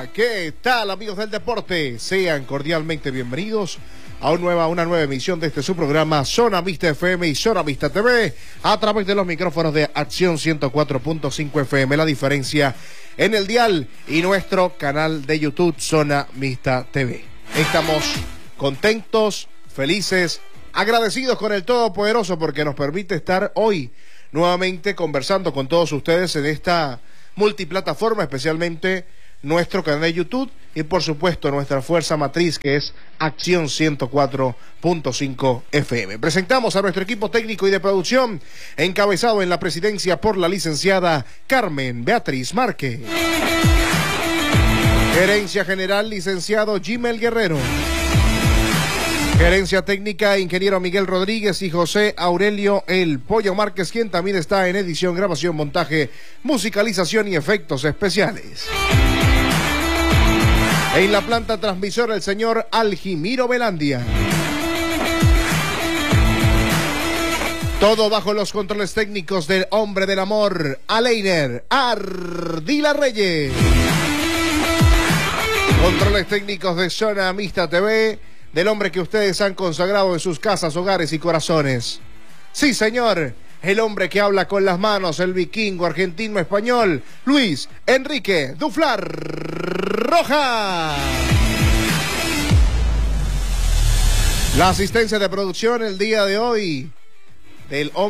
Hola, ¿qué tal amigos del deporte? Sean cordialmente bienvenidos a una nueva emisión de su programa Zona Mixta FM y Zona Mixta TV a través de los micrófonos de Acción 104.5 FM. La diferencia en el dial y nuestro canal de YouTube Zona Mixta TV. Estamos contentos, felices, agradecidos con el Todopoderoso porque nos permite estar hoy nuevamente conversando con todos ustedes en esta multiplataforma, especialmente nuestro canal de YouTube y por supuesto nuestra fuerza matriz que es Acción 104.5 FM. Presentamos a nuestro equipo técnico y de producción encabezado en la presidencia por la licenciada Carmen Beatriz Márquez. Gerencia general, licenciado Jimel Guerrero. Gerencia técnica, ingeniero Miguel Rodríguez y José Aurelio El Pollo Márquez, quien también está en edición, grabación, montaje, musicalización y efectos especiales. En la planta transmisora, el señor Aljimiro Velandia. Todo bajo los controles técnicos del hombre del amor, Aleiner Ardila Reyes. Controles técnicos de Zona Mixta TV, del hombre que ustedes han consagrado en sus casas, hogares y corazones. Sí, señor, el hombre que habla con las manos, el vikingo argentino-español, Luis Enrique Duflar Roja. La asistencia de producción el día de hoy del hombre